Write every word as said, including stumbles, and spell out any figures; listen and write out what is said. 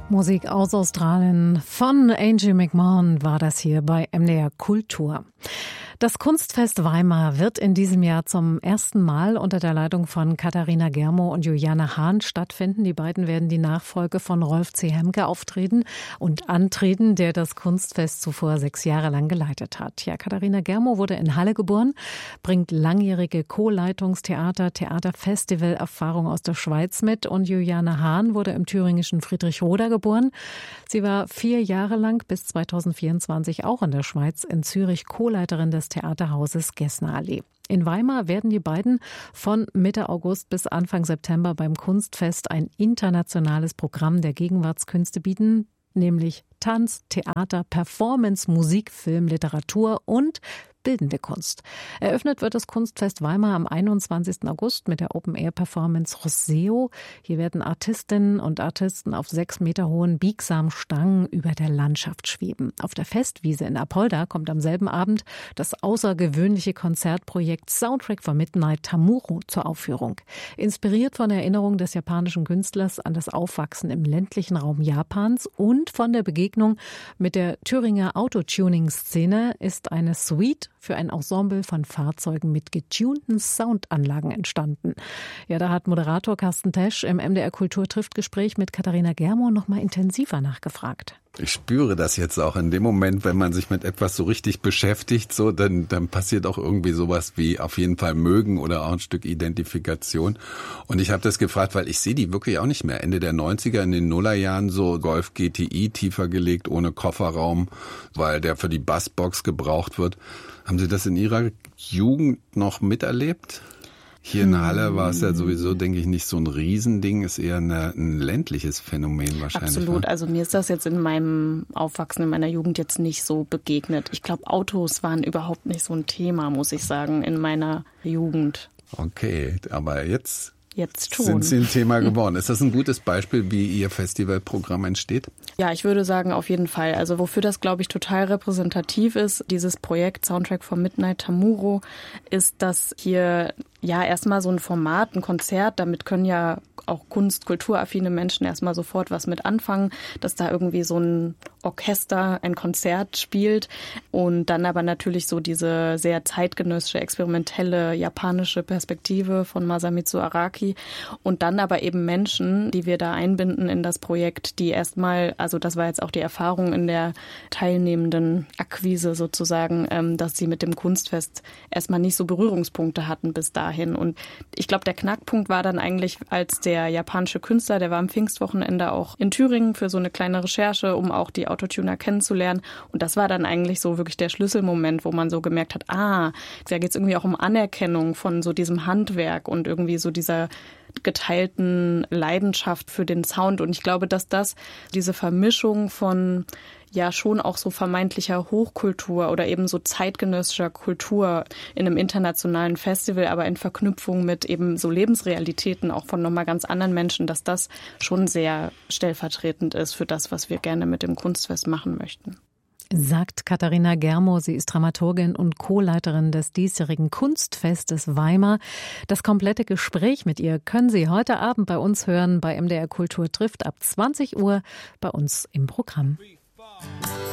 Musik aus Australien von Angie McMahon war das hier bei M D R Kultur. Das Kunstfest Weimar wird in diesem Jahr zum ersten Mal unter der Leitung von Katharina Germo und Juliane Hahn stattfinden. Die beiden werden die Nachfolge von Rolf C. Hemke auftreten und antreten, der das Kunstfest zuvor sechs Jahre lang geleitet hat. Ja, Katharina Germo wurde in Halle geboren, bringt langjährige Co-Leitungstheater, Theaterfestival-Erfahrung aus der Schweiz mit, und Juliane Hahn wurde im thüringischen Friedrichroda geboren. Sie war vier Jahre lang bis zweitausendvierundzwanzig auch in der Schweiz in Zürich Co-Leiterin des Theaterhauses Gessner Allee. In Weimar werden die beiden von Mitte August bis Anfang September beim Kunstfest ein internationales Programm der Gegenwartskünste bieten, nämlich Tanz, Theater, Performance, Musik, Film, Literatur und bildende Kunst. Eröffnet wird das Kunstfest Weimar am einundzwanzigsten August mit der Open-Air-Performance Rosseo. Hier werden Artistinnen und Artisten auf sechs Meter hohen biegsamen Stangen über der Landschaft schweben. Auf der Festwiese in Apolda kommt am selben Abend das außergewöhnliche Konzertprojekt Soundtrack for Midnight Tamuro zur Aufführung. Inspiriert von Erinnerungen des japanischen Künstlers an das Aufwachsen im ländlichen Raum Japans und von der Begegnung mit der Thüringer Autotuning-Szene ist eine Suite für ein Ensemble von Fahrzeugen mit getunten Soundanlagen entstanden. Ja, da hat Moderator Carsten Tesch im M D R Kultur trifft Gespräch mit Katharina Germo noch mal intensiver nachgefragt. Ich spüre das jetzt auch in dem Moment, wenn man sich mit etwas so richtig beschäftigt, so dann, dann passiert auch irgendwie sowas wie auf jeden Fall mögen oder auch ein Stück Identifikation. Und ich habe das gefragt, weil ich sehe die wirklich auch nicht mehr. Ende der neunziger, in den Nullerjahren so Golf G T I tiefer gelegt, ohne Kofferraum, weil der für die Bassbox gebraucht wird. Haben Sie das in Ihrer Jugend noch miterlebt? Hier in Halle war es ja sowieso, denke ich, nicht so ein Riesending, ist eher eine, ein ländliches Phänomen wahrscheinlich. Absolut, also mir ist das jetzt in meinem Aufwachsen, in meiner Jugend jetzt nicht so begegnet. Ich glaube, Autos waren überhaupt nicht so ein Thema, muss ich sagen, in meiner Jugend. Okay, aber jetzt... Jetzt schon. Sind Sie ein Thema geworden. Ist das ein gutes Beispiel, wie Ihr Festivalprogramm entsteht? Ja, ich würde sagen, auf jeden Fall. Also wofür das, glaube ich, total repräsentativ ist, dieses Projekt Soundtrack for Midnight Tamuro, ist, dass hier ja erstmal so ein Format, ein Konzert, damit können ja auch kunst-, kulturaffine Menschen erstmal sofort was mit anfangen, dass da irgendwie so ein Orchester ein Konzert spielt und dann aber natürlich so diese sehr zeitgenössische, experimentelle japanische Perspektive von Masamitsu Araki und dann aber eben Menschen, die wir da einbinden in das Projekt, die erstmal, also das war jetzt auch die Erfahrung in der teilnehmenden Akquise sozusagen, dass sie mit dem Kunstfest erstmal nicht so Berührungspunkte hatten bis dahin. Und ich glaube, der Knackpunkt war dann eigentlich, als der japanische Künstler, der war am Pfingstwochenende auch in Thüringen für so eine kleine Recherche, um auch die Autotuner kennenzulernen. Und das war dann eigentlich so wirklich der Schlüsselmoment, wo man so gemerkt hat, ah, da geht es irgendwie auch um Anerkennung von so diesem Handwerk und irgendwie so dieser geteilten Leidenschaft für den Sound. Und ich glaube, dass das, diese Vermischung von ja schon auch so vermeintlicher Hochkultur oder eben so zeitgenössischer Kultur in einem internationalen Festival, aber in Verknüpfung mit eben so Lebensrealitäten auch von nochmal ganz anderen Menschen, dass das schon sehr stellvertretend ist für das, was wir gerne mit dem Kunstfest machen möchten. Sagt Katharina Germo. Sie ist Dramaturgin und Co-Leiterin des diesjährigen Kunstfestes Weimar. Das komplette Gespräch mit ihr können Sie heute Abend bei uns hören, bei M D R Kultur trifft ab zwanzig Uhr bei uns im Programm.